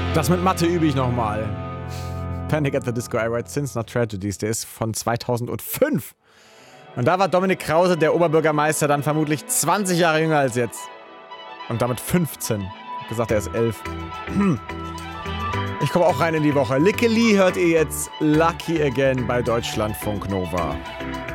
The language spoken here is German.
Das mit Mathe übe ich nochmal. Panic at the Disco, I Write Sins Not Tragedies, der ist von 2005. Und da war Dominik Krause, der Oberbürgermeister, dann vermutlich 20 Jahre jünger als jetzt. Und damit 15. Ich hab gesagt, er ist 11. Ich komme auch rein in die Woche. Lickeli hört ihr jetzt Lucky Again bei Deutschlandfunk Nova.